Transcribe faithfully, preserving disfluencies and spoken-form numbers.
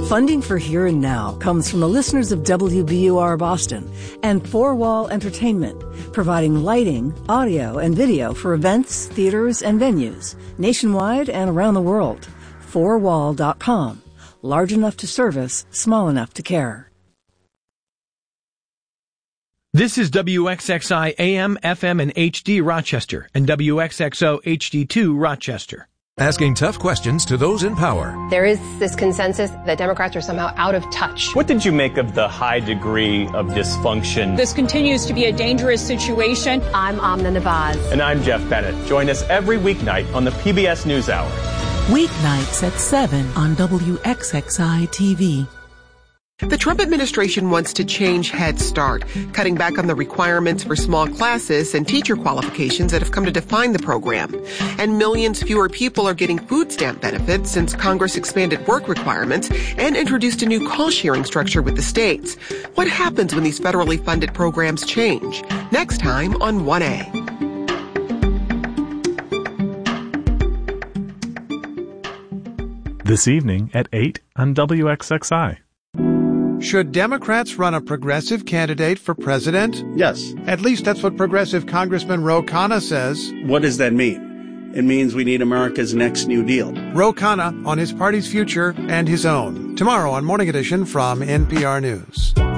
Funding for Here and Now comes from the listeners of W B U R Boston and Four Wall Entertainment, providing lighting, audio, and video for events, theaters, and venues nationwide and around the world. four wall dot com. Large enough to service, small enough to care. This is W X X I A M, F M, and H D Rochester and W X X O H D two Rochester. Asking tough questions to those in power. There is this consensus that Democrats are somehow out of touch. What did you make of the high degree of dysfunction? This continues to be a dangerous situation. I'm Amna Nawaz. And I'm Jeff Bennett. Join us every weeknight on the P B S NewsHour. Weeknights at seven on W X X I T V. The Trump administration wants to change Head Start, cutting back on the requirements for small classes and teacher qualifications that have come to define the program. And millions fewer people are getting food stamp benefits since Congress expanded work requirements and introduced a new call-sharing structure with the states. What happens when these federally funded programs change? Next time on one A. This evening at eight on W X X I. Should Democrats run a progressive candidate for president? Yes. At least that's what progressive Congressman Ro Khanna says. What does that mean? It means we need America's next New Deal. Ro Khanna on his party's future and his own. Tomorrow on Morning Edition from N P R News.